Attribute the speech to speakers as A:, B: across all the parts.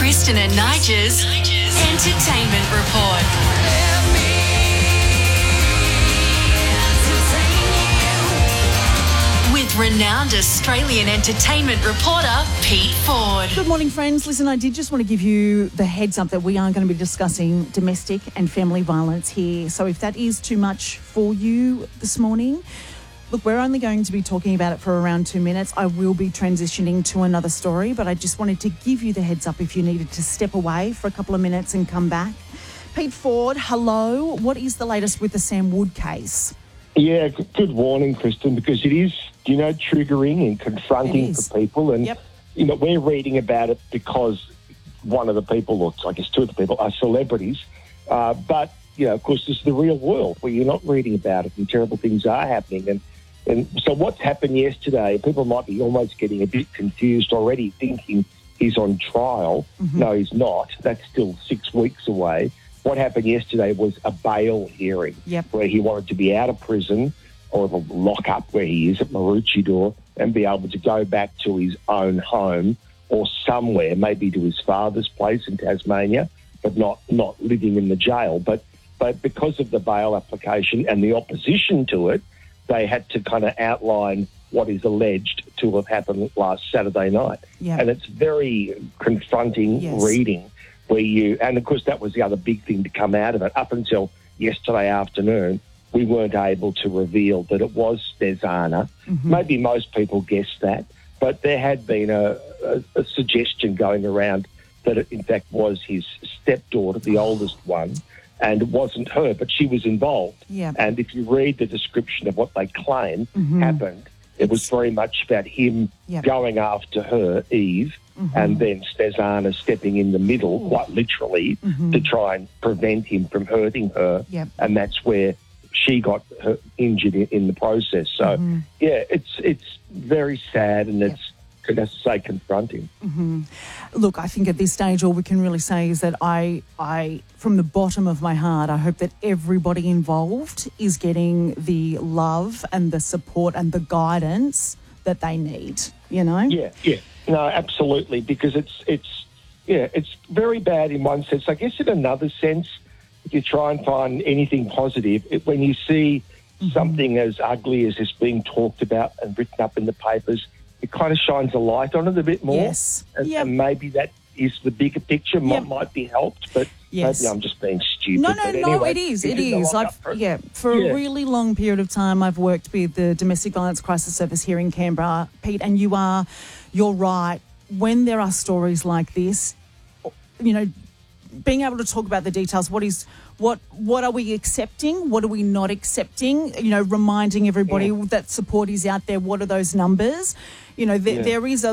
A: Kristen and Nigel's Entertainment Report. With renowned Australian entertainment reporter Pete Ford.
B: Good morning, friends. Listen, I did just want to give you the heads up that we are going to be discussing domestic and family violence here. So if that is too much for you this morning, look, we're only going to be talking about it for around 2 minutes. I will be transitioning to another story, but I just wanted to give you the heads up if you needed to step away for a couple of minutes and come back. Pete Ford, hello. What is the latest with the Sam Wood case?
C: Yeah, good warning, Kristen, because it is, triggering and confronting for people. And, we're reading about it because one of the people, or I guess two of the people, are celebrities. But, of course, this is the real world where you're not reading about it and terrible things are happening. And so what's happened yesterday, people might be almost getting a bit confused already, thinking he's on trial. Mm-hmm. No, he's not. That's still 6 weeks away. What happened yesterday was a bail hearing where he wanted to be out of prison or the lockup where he is at Maroochydore and be able to go back to his own home or somewhere, maybe to his father's place in Tasmania, but not living in the jail. But because of the bail application and the opposition to it, they had to kind of outline what is alleged to have happened last Saturday night. Yep. And it's very confronting reading. And of course that was the other big thing to come out of it. Up until yesterday afternoon, we weren't able to reveal that it was Stezana. Mm-hmm. Maybe most people guessed that, but there had been a suggestion going around that it in fact was his stepdaughter, the oldest one, and it wasn't her, but she was involved. Yep. And if you read the description of what they claim happened, it was very much about him going after her, Eve, and then Stezana stepping in the middle, quite literally, to try and prevent him from hurting her. Yep. And that's where she got injured in the process. So, it's very sad and it's, let's say, confronting.
B: Mm-hmm. Look, I think at this stage all we can really say is that I, from the bottom of my heart, I hope that everybody involved is getting the love and the support and the guidance that they need, Yeah.
C: No, absolutely, because it's very bad in one sense. I guess in another sense, if you try and find anything positive, when you see something as ugly as this being talked about and written up in the papers, it kind of shines a light on it a bit more.
B: Yes.
C: And maybe that is the bigger picture, might be helped, but maybe I'm just being stupid.
B: No,
C: anyway,
B: it is. For a really long period of time, I've worked with the Domestic Violence Crisis Service here in Canberra, Pete, and you're right. When there are stories like this, being able to talk about the details, what are we accepting? What are we not accepting? Reminding everybody that support is out there. What are those numbers? There is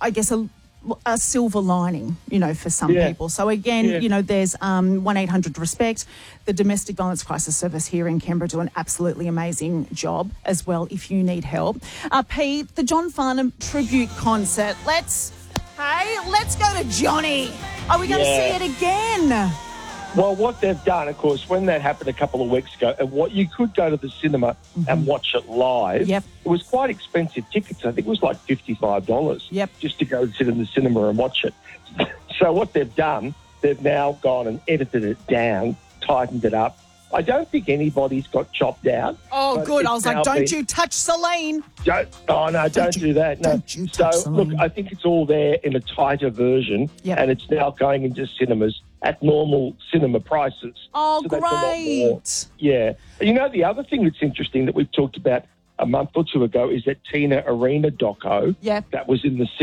B: a silver lining, for some people. So again, there's 1-800-RESPECT. The Domestic Violence Crisis Service here in Canberra do an absolutely amazing job as well if you need help. Pete, the John Farnham tribute concert. Let's go to Johnny. Are we going to see it again?
C: Well, what they've done, of course, when that happened a couple of weeks ago, and what you could go to the cinema and watch it live. Yep. It was quite expensive tickets. I think it was like $55 just to go sit in the cinema and watch it. So what they've done, they've now gone and edited it down, tightened it up. I don't think anybody's got chopped out.
B: Oh, good. I was like, don't you touch Celine.
C: Don't do that. No.
B: Don't you touch Celine.
C: Look, I think it's all there in a tighter version, and it's now going into cinemas at normal cinema prices.
B: Oh,
C: so
B: great.
C: That's a lot more. Yeah. The other thing that's interesting that we've talked about a month or two ago is that Tina Arena doco that was in the